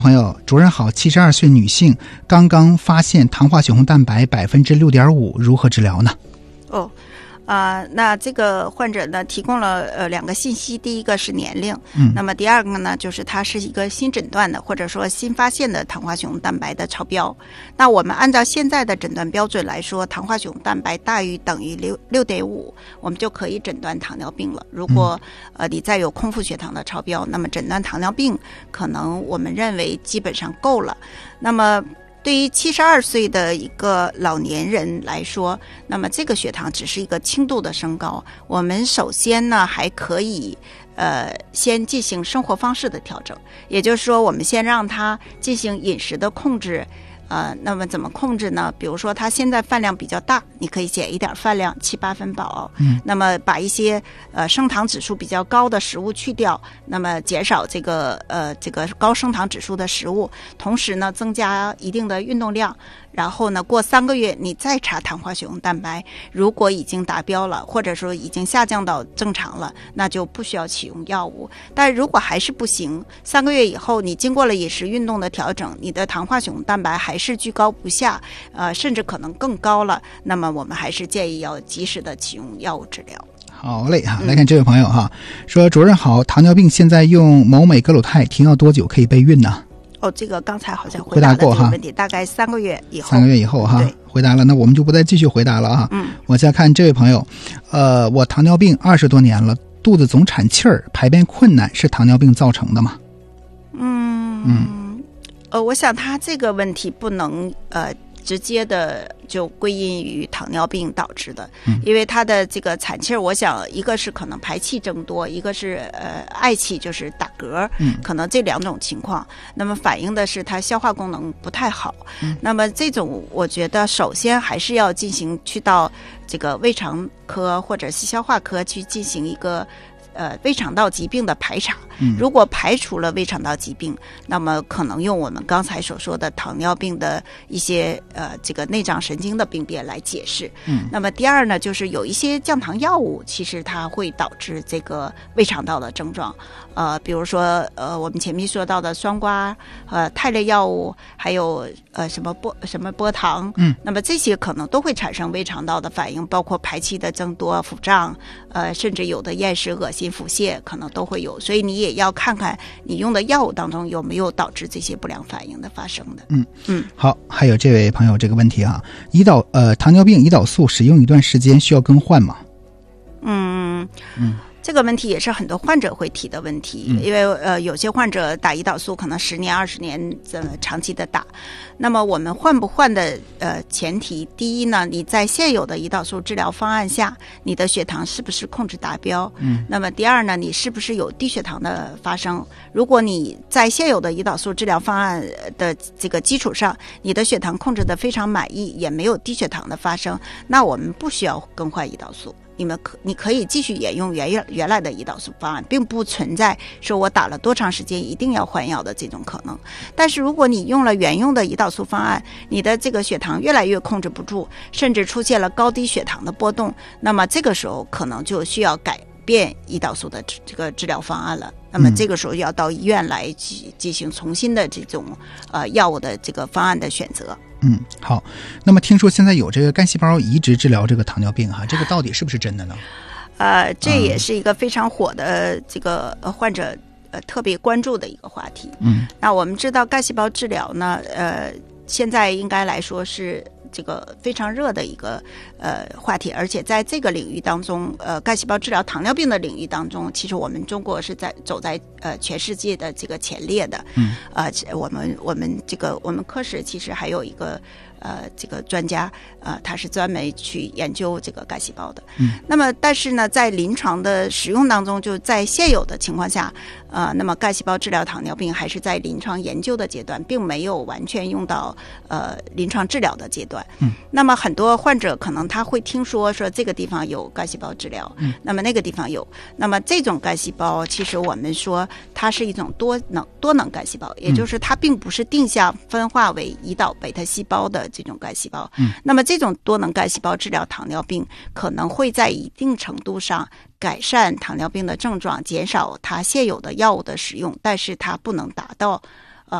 朋友，主任好，72岁女性刚刚发现糖化血红蛋白6.5%，如何治疗呢？ 那这个患者呢提供了2个信息，第一个是年龄，那么第二个呢就是它是一个新诊断的或者说新发现的糖化血红蛋白的超标。那我们按照现在的诊断标准来说，糖化血红蛋白大于等于6.5，我们就可以诊断糖尿病了。如果你再有空腹血糖的超标，那么诊断糖尿病可能我们认为基本上够了。那么对于72岁的一个老年人来说，那么这个血糖只是一个轻度的升高，我们首先呢还可以先进行生活方式的调整，也就是说我们先让他进行饮食的控制。那么怎么控制呢？比如说他现在饭量比较大，你可以减一点饭量，7、8分饱。那么把一些升糖指数比较高的食物去掉，那么减少这个高升糖指数的食物，同时呢增加一定的运动量。然后呢，过3个月你再查糖化血红蛋白，如果已经达标了，或者说已经下降到正常了，那就不需要启用药物。但如果还是不行，3个月以后你经过了饮食运动的调整，你的糖化血红蛋白还是居高不下，甚至可能更高了，那么我们还是建议要及时的启用药物治疗。 好嘞哈，来看这位朋友哈，说主任好，糖尿病现在用某美格鲁肽停药多久可以备孕呢？ 这个刚才好像回答过这个问题，大概3个月以后。 3个月以后哈，回答了，那我们就不再继续回答了啊。我再看这位朋友，我糖尿病20多年了，肚子总产气儿，排便困难，是糖尿病造成的吗？ 我想他这个问题不能直接的就归因于糖尿病导致的，因为他的这个产气儿，我想一个是可能排气增多，一个是嗳气，就是打嗝，可能这2种情况，那么反映的是他消化功能不太好。那么这种我觉得首先还是要进行去到这个胃肠科或者是消化科去进行一个胃肠道疾病的排查。如果排除了胃肠道疾病，那么可能用我们刚才所说的糖尿病的一些这个内脏神经的病变来解释。那么第二呢，就是有一些降糖药物其实它会导致这个胃肠道的症状，比如说我们前面说到的酸瓜肽类药物，还有什么波糖，那么这些可能都会产生胃肠道的反应，包括排气的增多、腹胀，甚至有的厌食、恶心、腹泻可能都会有，所以你也要看看你用的药物当中有没有导致这些不良反应的发生的。 好，还有这位朋友这个问题啊，糖尿病胰岛素使用一段时间需要更换吗？ 这个问题也是很多患者会提的问题，因为有些患者打胰岛素可能10年20年长期的打，那么我们换不换的前提，第一呢，你在现有的胰岛素治疗方案下，你的血糖是不是控制达标？那么第二呢，你是不是有低血糖的发生？如果你在现有的胰岛素治疗方案的这个基础上，你的血糖控制得非常满意，也没有低血糖的发生，那我们不需要更换胰岛素。你可以继续沿用原来的胰岛素方案，并不存在说我打了多长时间一定要换药的这种可能。但是如果你用了原用的胰岛素方案，你的这个血糖越来越控制不住，甚至出现了高低血糖的波动，那么这个时候可能就需要改变胰岛素的这个治疗方案了。那么这个时候要到医院来进行重新的这种药物的这个方案的选择。 好，那么听说现在有这个干细胞移植治疗这个糖尿病哈，这个到底是不是真的呢？ 这也是一个非常火的这个患者特别关注的一个话题。那我们知道干细胞治疗呢，现在应该来说是这个非常热的一个话题，而且在这个领域当中，干细胞治疗糖尿病的领域当中，其实我们中国是走在全世界的这个前列的。我们科室其实还有一个这个专家他是专门去研究这个干细胞的。那么但是呢，在临床的使用当中，就在现有的情况下，那么干细胞治疗糖尿病还是在临床研究的阶段，并没有完全用到临床治疗的阶段。那么很多患者可能他会听说这个地方有干细胞治疗，那么那个地方有，那么这种干细胞其实我们说它是一种多能干细胞，也就是它并不是定向分化为胰岛贝塔细胞的这种干细胞。那么这种多能干细胞治疗糖尿病可能会在一定程度上改善糖尿病的症状，减少它现有的药物的使用，但是它不能达到